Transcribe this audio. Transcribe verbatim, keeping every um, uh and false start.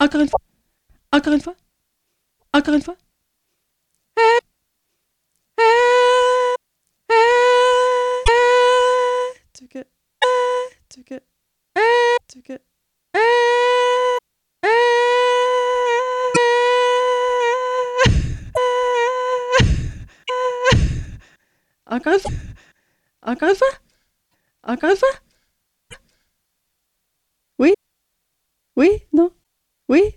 Encore une fois. Encore une fois. Encore une fois. Tu que. Tu que. Tu que. Encore une fois. Encore une fois. Encore une fois. Oui. Oui. Non. Oui.